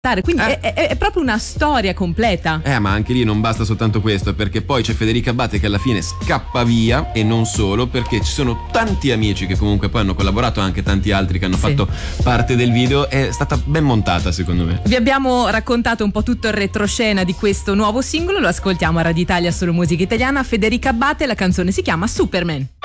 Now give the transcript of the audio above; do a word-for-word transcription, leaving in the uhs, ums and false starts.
Quindi Eh. è, è, è proprio una storia completa. Eh, ma anche lì non basta soltanto questo, perché poi c'è Federica Abbate che alla fine scappa via, e non solo, perché ci sono tanti amici che comunque poi hanno collaborato, anche tanti altri che hanno Sì. fatto parte del video. È stata ben montata, secondo me. Vi abbiamo raccontato un po' tutto il retroscena di questo nuovo singolo, lo ascoltiamo a Radio Italia, solo musica italiana. Federica Abbate, la canzone si chiama Superman.